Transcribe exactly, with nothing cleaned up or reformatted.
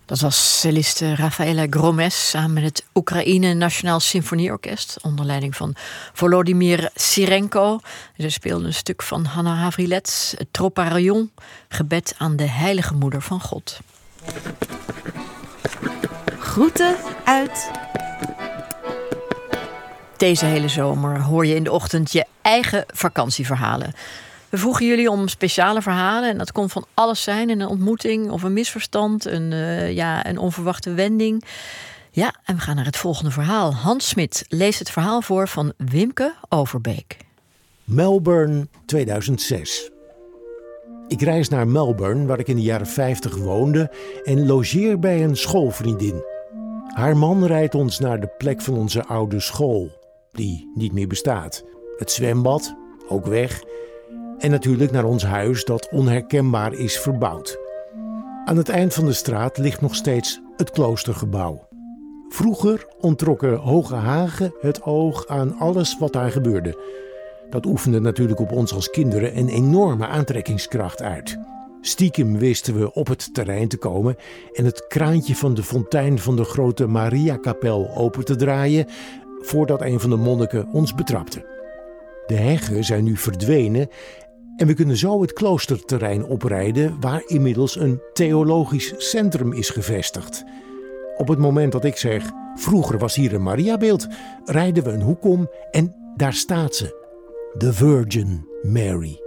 Dat was celliste Rafaela Gromes samen met het Oekraïne Nationaal Symfonieorkest onder leiding van Volodymyr Sirenko. Ze speelden een stuk van Hanna Havrilets, het Troparion, gebed aan de Heilige Moeder van God. Groeten uit. Deze hele zomer hoor je in de ochtend je eigen vakantieverhalen. We vroegen jullie om speciale verhalen en dat kon van alles zijn. Een ontmoeting of een misverstand, een, uh, ja, een onverwachte wending. Ja, en we gaan naar het volgende verhaal. Hans Smit leest het verhaal voor van Wimke Overbeek. Melbourne tweeduizend zes. Ik reis naar Melbourne, waar ik in de jaren vijftig woonde en logeer bij een schoolvriendin. Haar man rijdt ons naar de plek van onze oude school, die niet meer bestaat. Het zwembad, ook weg. En natuurlijk naar ons huis dat onherkenbaar is verbouwd. Aan het eind van de straat ligt nog steeds het kloostergebouw. Vroeger onttrokken Hoge Hagen het oog aan alles wat daar gebeurde. Dat oefende natuurlijk op ons als kinderen een enorme aantrekkingskracht uit. Stiekem wisten we op het terrein te komen en het kraantje van de fontein van de grote Mariakapel open te draaien voordat een van de monniken ons betrapte. De heggen zijn nu verdwenen en we kunnen zo het kloosterterrein oprijden waar inmiddels een theologisch centrum is gevestigd. Op het moment dat ik zeg, vroeger was hier een Mariabeeld, rijden we een hoek om en daar staat ze. The Virgin Mary.